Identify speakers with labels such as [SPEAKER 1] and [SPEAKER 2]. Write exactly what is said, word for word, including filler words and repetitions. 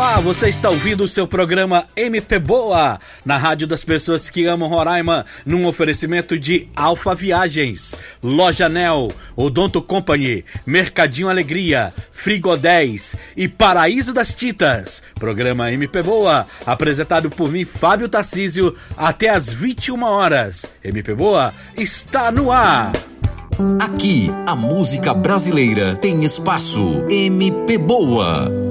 [SPEAKER 1] Olá, você está ouvindo o seu programa M P Boa, na rádio das pessoas que amam Roraima, num oferecimento de Alfa Viagens, Loja Nel, Odonto Company, Mercadinho Alegria, Frigo dez e Paraíso das Titas. Programa M P Boa, apresentado por mim, Fábio Tarcísio, até às vinte e uma horas. M P Boa está no ar.
[SPEAKER 2] Aqui, a música brasileira tem espaço. M P Boa.